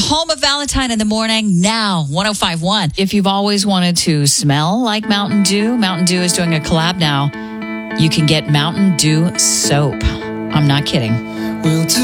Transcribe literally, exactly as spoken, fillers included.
home of Valentine in the morning, now one oh five point one. If you've always wanted to smell like Mountain Dew, Mountain Dew is doing a collab now. You can get Mountain Dew soap. I'm not kidding. We'll do